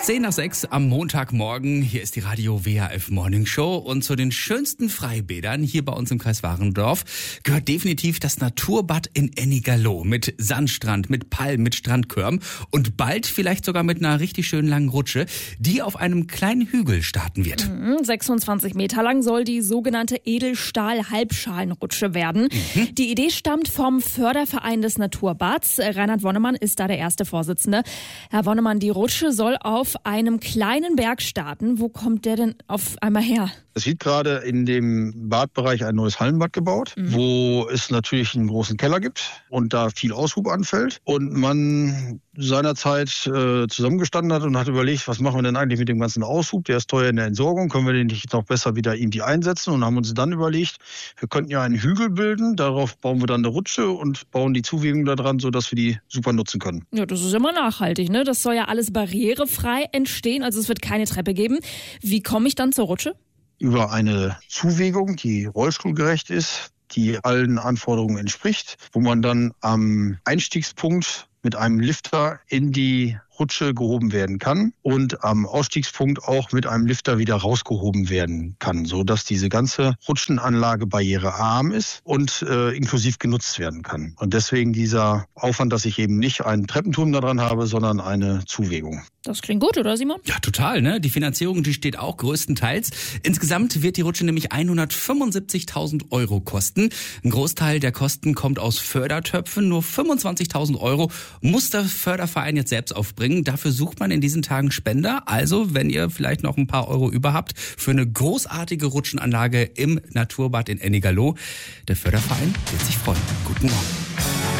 10:10 am Montagmorgen. Hier ist die Radio WHF Morning Show. Und zu den schönsten Freibädern hier bei uns im Kreis Warendorf gehört definitiv das Naturbad in Ennigerloh. Mit Sandstrand, mit Palmen, mit Strandkörben und bald vielleicht sogar mit einer richtig schönen langen Rutsche, die auf einem kleinen Hügel starten wird. 26 Meter lang soll die sogenannte Edelstahl-Halbschalenrutsche werden. Die Idee stammt vom Förderverein des Naturbads. Reinhard Wonnemann ist da der erste Vorsitzende. Herr Wonnemann, die Rutsche soll auf einem kleinen Berg starten. Wo kommt der denn auf einmal her? Es wird gerade in dem Badbereich ein neues Hallenbad gebaut, wo es natürlich einen großen Keller gibt und da viel Aushub anfällt. Und man seinerzeit zusammengestanden hat und hat überlegt, was machen wir denn eigentlich mit dem ganzen Aushub? Der ist teuer in der Entsorgung, können wir den nicht noch besser wieder irgendwie einsetzen? Und haben uns dann überlegt, wir könnten ja einen Hügel bilden, darauf bauen wir dann eine Rutsche und bauen die Zuwegung da dran, sodass wir die super nutzen können. Ja, das ist immer nachhaltig, ne? Das soll ja alles barrierefrei entstehen, also es wird keine Treppe geben. Wie komme ich dann zur Rutsche? Über eine Zuwegung, die rollstuhlgerecht ist, die allen Anforderungen entspricht, wo man dann am Einstiegspunkt mit einem Lifter in die Rutsche gehoben werden kann und am Ausstiegspunkt auch mit einem Lifter wieder rausgehoben werden kann, sodass diese ganze Rutschenanlage barrierearm ist und inklusiv genutzt werden kann. Und deswegen dieser Aufwand, dass ich eben nicht einen Treppenturm da dran habe, sondern eine Zuwegung. Das klingt gut, oder Simon? Ja, total, ne? Die Finanzierung, die steht auch größtenteils. Insgesamt wird die Rutsche nämlich 175.000 € kosten. Ein Großteil der Kosten kommt aus Fördertöpfen. Nur 25.000 € muss der Förderverein jetzt selbst aufbringen. Dafür sucht man in diesen Tagen Spender. Also, wenn ihr vielleicht noch ein paar Euro über habt, für eine großartige Rutschenanlage im Naturbad in Ennigerloh. Der Förderverein wird sich freuen. Guten Morgen.